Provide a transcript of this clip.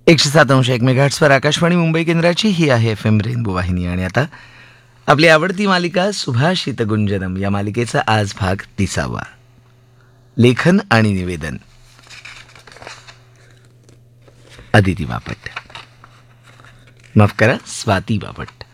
107.1 मेगाहर्ट्झवर आकाशवाणी मुंबई केंद्राची ही आहे FM rainbow वाहिनी. आणि आता आपली आवडती मालिका सुभाषित गुंजनम या मालिकेचा आज भाग 30वा. लेखन आणि निवेदन अदिती बापट, माफ करा, स्वाती बापट.